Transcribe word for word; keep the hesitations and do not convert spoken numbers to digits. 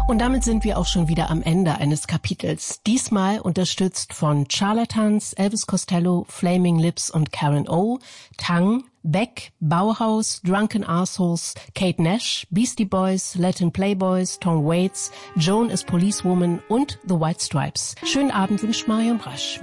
Und damit sind wir auch schon wieder am Ende eines Kapitels. Diesmal unterstützt von Charlatans, Elvis Costello, Flaming Lips und Karen O, Tang, Beck, Bauhaus, Drunken Assholes, Kate Nash, Beastie Boys, Latin Playboys, Tom Waits, Joan is Policewoman und The White Stripes. Schönen Abend wünscht Marion Brasch.